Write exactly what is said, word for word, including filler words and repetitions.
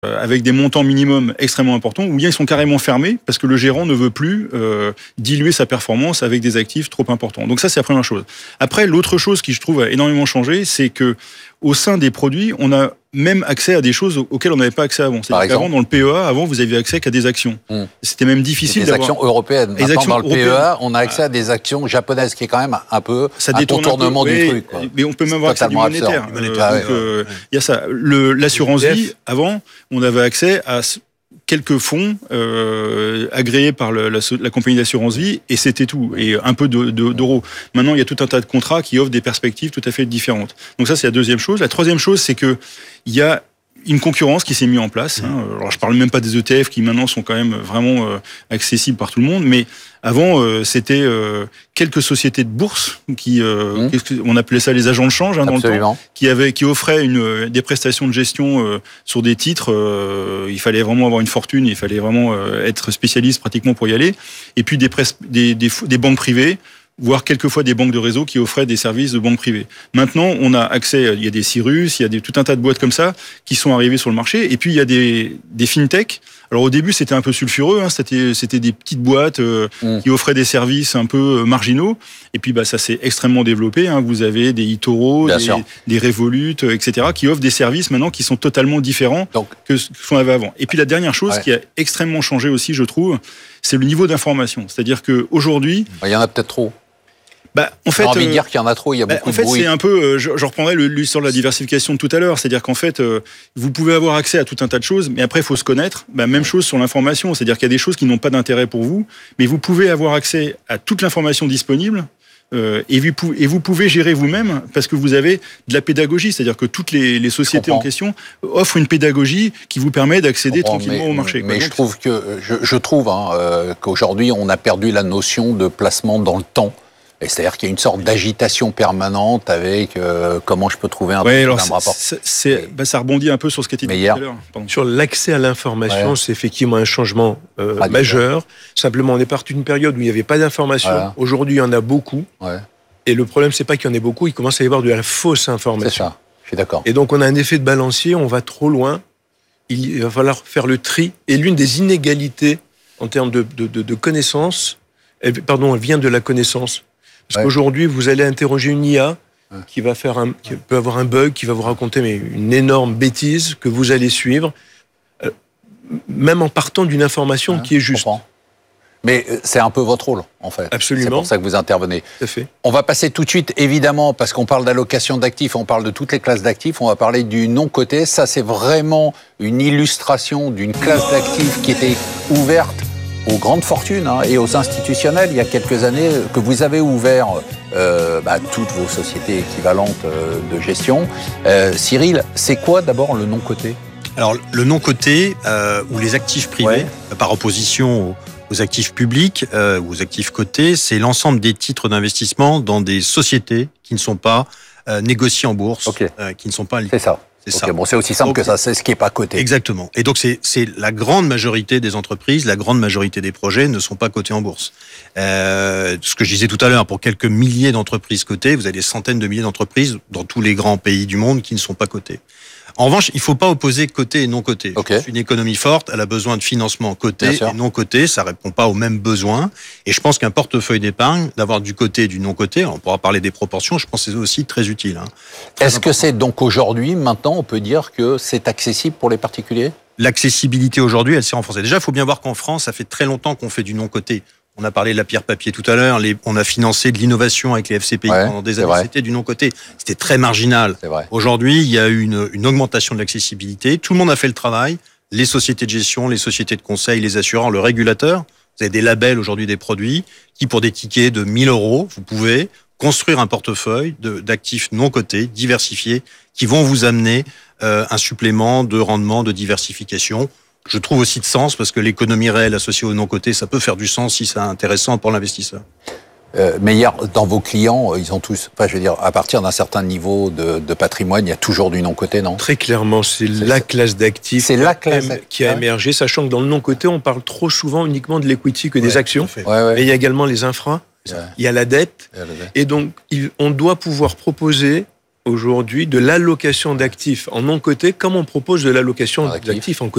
avec des montants minimums extrêmement importants, ou bien ils sont carrément fermés parce que le gérant ne veut plus euh, diluer sa performance avec des actifs trop importants. Donc ça, c'est la première chose. Après, l'autre chose qui, je trouve, a énormément changé, c'est que au sein des produits, on a même accès à des choses auxquelles on n'avait pas accès avant. C'est-à-dire qu'avant, dans le P E A, avant, vous aviez accès qu'à des actions. Mmh. C'était même difficile des d'avoir... actions européennes. Des Maintenant, actions dans le européennes. P E A, on a accès à des actions japonaises, qui est quand même un peu ça un contournement un peu, du oui, truc. Quoi. Mais on peut même avoir accès à du monétaire. Euh, euh, ah, donc, ouais. euh, y a ça. Le, l'assurance vie, avant, on avait accès à quelques fonds euh, agréés par le, la, la compagnie d'assurance vie, et c'était tout, et un peu de, de, d'euros. Maintenant, il y a tout un tas de contrats qui offrent des perspectives tout à fait différentes. Donc ça, c'est la deuxième chose. La troisième chose, c'est que il y a une concurrence qui s'est mise en place. Hein. Alors, je parle même pas des E T F qui maintenant sont quand même vraiment euh, accessibles par tout le monde, mais avant, euh, c'était euh, quelques sociétés de bourse qui, euh, mmh. on appelait ça les agents de change hein, dans le temps, qui avaient, qui offraient une, des prestations de gestion euh, sur des titres. Euh, il fallait vraiment avoir une fortune, il fallait vraiment euh, être spécialiste pratiquement pour y aller. Et puis des, pres- des, des, des banques privées, voire quelquefois des banques de réseau qui offraient des services de banque privée. Maintenant, on a accès, il y a des Cyrus, il y a des, tout un tas de boîtes comme ça qui sont arrivées sur le marché. Et puis, il y a des, des fintech. Alors, au début, c'était un peu sulfureux, hein, c'était, c'était des petites boîtes euh, mmh. qui offraient des services un peu marginaux. Et puis, bah, ça s'est extrêmement développé. Hein. Vous avez des eToro, des, des Revolut, et cetera, qui offrent des services maintenant qui sont totalement différents Donc, que ce qu'on avait avant. Et puis, la dernière chose ouais. qui a extrêmement changé aussi, je trouve, c'est le niveau d'information. C'est-à-dire qu'aujourd'hui... Il y en a peut-être trop. Bah, en fait, j'ai envie euh, de dire qu'il y en a trop, il y a bah, beaucoup en fait, de bruit. C'est un peu, euh, je, je reprendrai le, l'histoire de la diversification de tout à l'heure, c'est-à-dire qu'en fait, euh, vous pouvez avoir accès à tout un tas de choses, mais après, il faut se connaître. Bah, même chose sur l'information, c'est-à-dire qu'il y a des choses qui n'ont pas d'intérêt pour vous, mais vous pouvez avoir accès à toute l'information disponible. Euh, et, vous pouvez, et vous pouvez gérer vous-même parce que vous avez de la pédagogie, c'est-à-dire que toutes les, les sociétés en question offrent une pédagogie qui vous permet d'accéder tranquillement mais, au marché. Mais quoi. je Donc, trouve que je, je trouve hein, euh, qu'aujourd'hui on a perdu la notion de placement dans le temps. Et c'est-à-dire qu'il y a une sorte d'agitation permanente avec euh, comment je peux trouver un, ouais, alors un c'est, rapport. C'est, c'est, bah, ça rebondit un peu sur ce qui était dit tout à l'heure. Pardon. Sur l'accès à l'information, ouais. c'est effectivement un changement euh, ah, majeur. Simplement, on est parti d'une période où il n'y avait pas d'information. Voilà. Aujourd'hui, il y en a beaucoup. Ouais. Et le problème, c'est pas qu'il y en ait beaucoup, il commence à y avoir de la fausse information. C'est ça, je suis d'accord. Et donc, on a un effet de balancier, on va trop loin. Il va falloir faire le tri. Et l'une des inégalités en termes de, de, de, de connaissances, elle, pardon, elle vient de la connaissance. Parce ouais. qu'aujourd'hui, vous allez interroger une I A ouais. qui va faire un, qui peut avoir un bug, qui va vous raconter mais une énorme bêtise que vous allez suivre, euh, même en partant d'une information ouais, qui est juste. Mais c'est un peu votre rôle, en fait. Absolument. C'est pour ça que vous intervenez. Tout à fait. On va passer tout de suite, évidemment, parce qu'on parle d'allocation d'actifs, on parle de toutes les classes d'actifs, on va parler du non-coté. Ça, c'est vraiment une illustration d'une classe d'actifs qui était ouverte aux grandes fortunes hein, et aux institutionnels il y a quelques années, que vous avez ouvert euh, bah, toutes vos sociétés équivalentes euh, de gestion. Euh, Cyril, c'est quoi d'abord le non-coté ? Alors le non-coté, euh, ou les actifs privés, ouais. par opposition aux, aux actifs publics, euh, ou aux actifs cotés, c'est l'ensemble des titres d'investissement dans des sociétés qui ne sont pas euh, négociées en bourse, okay. euh, qui ne sont pas... C'est ça. C'est okay, ça. Bon, c'est aussi simple donc, que ça, c'est ce qui n'est pas coté. Exactement. Et donc, c'est, c'est la grande majorité des entreprises, la grande majorité des projets ne sont pas cotés en bourse. Euh, ce que je disais tout à l'heure, pour quelques milliers d'entreprises cotées, vous avez des centaines de milliers d'entreprises dans tous les grands pays du monde qui ne sont pas cotées. En revanche, il ne faut pas opposer coté et non coté. Okay. Une économie forte, elle a besoin de financement coté et non coté, ça ne répond pas aux mêmes besoins. Et je pense qu'un portefeuille d'épargne, d'avoir du coté et du non coté, on pourra parler des proportions, je pense que c'est aussi très utile. Hein. Très Est-ce important. que c'est donc aujourd'hui, maintenant, on peut dire que c'est accessible pour les particuliers ? L'accessibilité aujourd'hui, elle s'est renforcée. Déjà, il faut bien voir qu'en France, ça fait très longtemps qu'on fait du non coté. On a parlé de la pierre papier tout à l'heure, les, on a financé de l'innovation avec les F C P I ouais, pendant des années, vrai. C'était du non-coté, c'était très marginal. C'est vrai. Aujourd'hui, il y a eu une, une augmentation de l'accessibilité, tout le monde a fait le travail, les sociétés de gestion, les sociétés de conseil, les assureurs, le régulateur, vous avez des labels aujourd'hui des produits qui, pour des tickets de mille euros, vous pouvez construire un portefeuille de, d'actifs non cotés, diversifiés, qui vont vous amener euh, un supplément de rendement, de diversification. Je trouve aussi de sens parce que l'économie réelle associée au non-coté, ça peut faire du sens si c'est intéressant pour l'investisseur. Euh, mais hier, dans vos clients, ils ont tous, enfin, je veux dire, à partir d'un certain niveau de, de patrimoine, il y a toujours du non-coté, non ? Très clairement, c'est, c'est la classe d'actifs c'est la classe qui a émergé, sachant que dans le non-coté, on parle trop souvent uniquement de l'equity que ouais, des actions. Ouais, ouais. Mais il y a également les infras, ouais. il y a la dette, il y a la dette. Et donc il, on doit pouvoir proposer aujourd'hui de l'allocation d'actifs en non coté comme on propose de l'allocation Actif. d'actifs en coté.